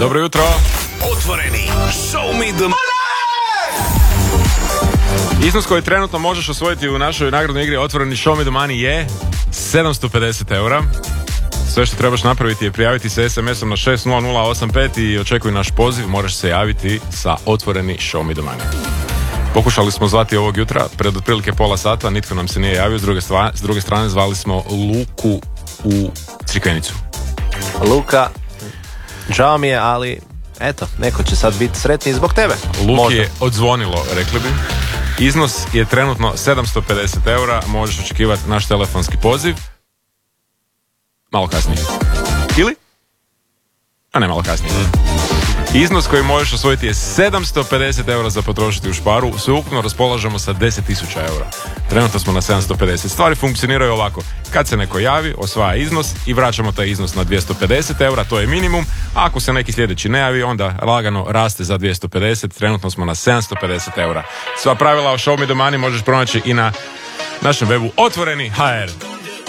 Dobro jutro. Otvoreni, show me the Iznos koji trenutno možeš osvojiti u našoj nagradnoj igri Otvoreni Show me the money je 750 eura. Sve što trebaš napraviti je prijaviti se SMS-om na 60085 i očekuj naš poziv. Moraš se javiti sa Otvoreni Show me the money. Pokušali smo zvati ovog jutra, pred otprilike pola sata, nitko nam se nije javio. S druge strane zvali smo Luku u Crikvenicu. Luka, žao mi je, ali eto, neko će sad biti sretniji zbog tebe. Luki je odzvonilo, rekli bi. Iznos je trenutno 750 eura, možeš očekivati naš telefonski poziv. Malo kasnije. Ili? A ne, malo kasnije. Iznos koji možeš osvojiti je 750 eura za potrošiti u Sparu. Sveukupno raspolažemo sa 10.000 eura. Trenutno smo na 750. Stvari funkcioniraju ovako. Kad se neko javi, osvaja iznos i vraćamo taj iznos na 250 eura. To je minimum. A ako se neki sljedeći ne javi, onda lagano raste za 250. Trenutno smo na 750 eura. Sva pravila o Show me the money možeš pronaći i na našem webu Otvoreni HR.